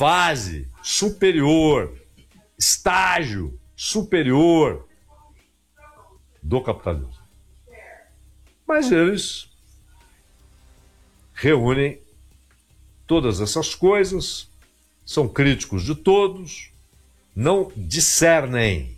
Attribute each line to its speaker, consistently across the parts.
Speaker 1: fase superior, estágio superior do capitalismo. Mas eles reúnem todas essas coisas, são críticos de todos, não discernem.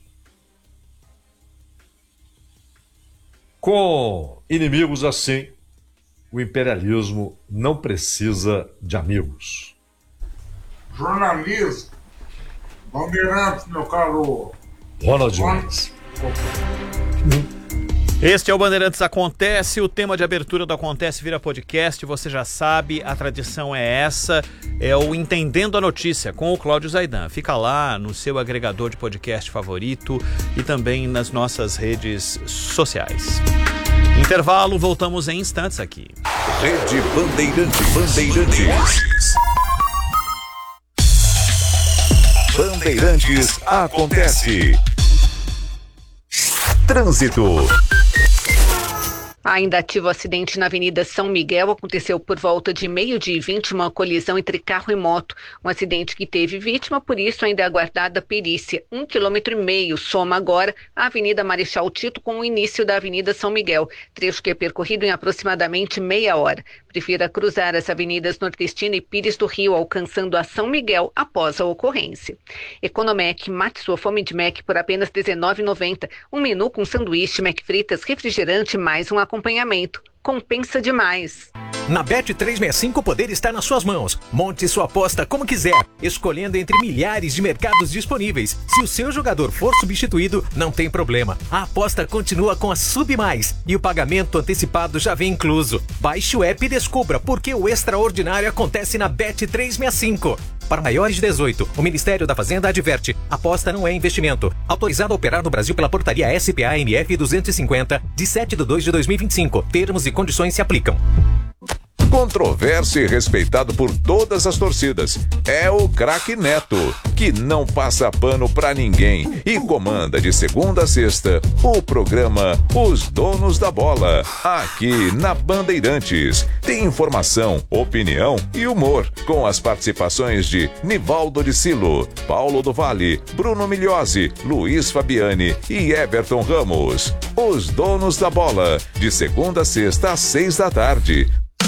Speaker 1: Com inimigos assim, o imperialismo não precisa de amigos.
Speaker 2: Jornalismo, Bandeirantes, meu caro
Speaker 1: Ronald Mendes.
Speaker 3: Este é o Bandeirantes Acontece, o tema de abertura do Acontece vira podcast, você já sabe, a tradição é essa, é o Entendendo a Notícia, com o Cláudio Zaidan. Fica lá no seu agregador de podcast favorito e também nas nossas redes sociais. Intervalo, voltamos em instantes aqui.
Speaker 4: Rede Bandeirantes. Bandeirantes Acontece. Trânsito.
Speaker 5: Ainda ativo o acidente na Avenida São Miguel, aconteceu por volta de 12h20, uma colisão entre carro e moto. Um acidente que teve vítima, por isso ainda é aguardada a perícia. 1,5 km soma agora a Avenida Marechal Tito com o início da Avenida São Miguel, trecho que é percorrido em aproximadamente meia hora. Prefira cruzar as avenidas Nordestina e Pires do Rio, alcançando a São Miguel após a ocorrência. Economec, mate sua fome de Mac por apenas R$ 19,90. Um menu com sanduíche, Mac fritas, refrigerante mais um acompanhamento. Compensa demais.
Speaker 6: Na Bet365 o poder está nas suas mãos. Monte sua aposta como quiser, escolhendo entre milhares de mercados disponíveis. Se o seu jogador for substituído, não tem problema. A aposta continua com a Sub Mais e o pagamento antecipado já vem incluso. Baixe o app e descubra por que o extraordinário acontece na Bet365. Para maiores de 18, o Ministério da Fazenda adverte: aposta não é investimento. Autorizado a operar no Brasil pela portaria SPA-MF 250, de 7/2/2025. Termos e condições se aplicam.
Speaker 4: Controverso e respeitado por todas as torcidas. É o craque Neto, que não passa pano pra ninguém e comanda de segunda a sexta o programa Os Donos da Bola, aqui na Bandeirantes. Tem informação, opinião e humor, com as participações de Nivaldo de Silo, Paulo do Vale, Bruno Migliosi, Luiz Fabiani e Everton Ramos. Os Donos da Bola, de segunda a sexta às 6 da tarde.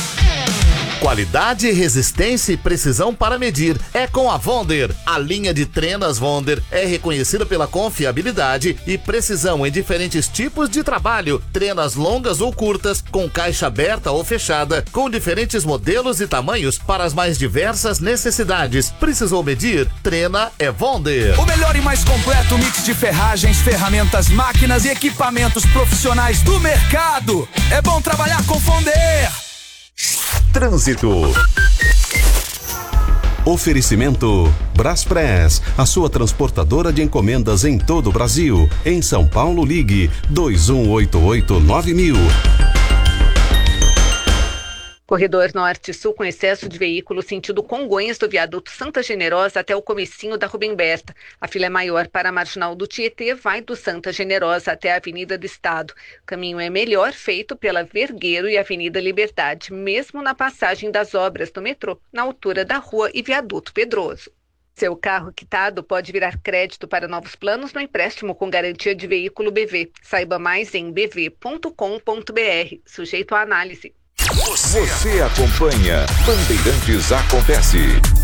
Speaker 7: Qualidade, resistência e precisão para medir é com a Vonder. A linha de trenas Vonder é reconhecida pela confiabilidade e precisão em diferentes tipos de trabalho. Trenas longas ou curtas, com caixa aberta ou fechada, com diferentes modelos e tamanhos para as mais diversas necessidades. Precisou medir? Trena é Vonder.
Speaker 8: O melhor e mais completo mix de ferragens, ferramentas, máquinas e equipamentos profissionais do mercado. É bom trabalhar com Vonder.
Speaker 4: Trânsito. Oferecimento Braspress, a sua transportadora de encomendas em todo o Brasil. Em São Paulo, ligue 2188-9000.
Speaker 5: Corredor Norte-Sul com excesso de veículos sentido Congonhas do viaduto Santa Generosa até o comecinho da Rubem Berta. A fila é maior para a Marginal do Tietê, vai do Santa Generosa até a Avenida do Estado. O caminho é melhor feito pela Vergueiro e Avenida Liberdade, mesmo na passagem das obras do metrô, na altura da Rua e Viaduto Pedroso. Seu carro quitado pode virar crédito para novos planos no empréstimo com garantia de veículo BV. Saiba mais em bv.com.br, sujeito à análise.
Speaker 4: Você acompanha Bandeirantes Acontece.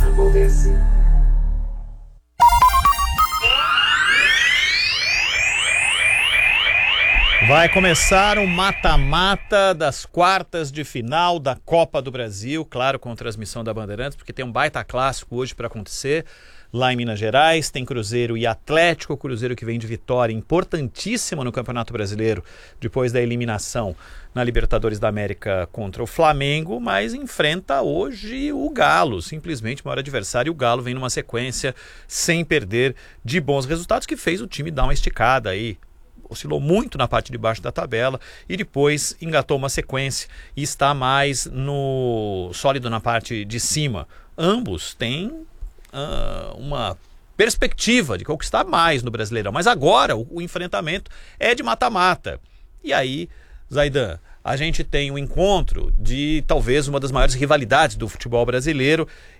Speaker 3: Vai começar o mata-mata das quartas de final da Copa do Brasil, claro, com transmissão da Bandeirantes, porque tem um baita clássico hoje para acontecer. Lá em Minas Gerais tem Cruzeiro e Atlético, o Cruzeiro que vem de vitória importantíssima no Campeonato Brasileiro, depois da eliminação na Libertadores da América contra o Flamengo, mas enfrenta hoje o Galo, simplesmente o maior adversário. O Galo vem numa sequência sem perder de bons resultados, que fez o time dar uma esticada aí. Oscilou muito na parte de baixo da tabela e depois engatou uma sequência e está mais no sólido na parte de cima. Ambos têm uma perspectiva de conquistar mais no Brasileirão, mas agora o enfrentamento é de mata-mata. E aí, Zaidan, a gente tem um encontro de talvez uma das maiores rivalidades do futebol brasileiro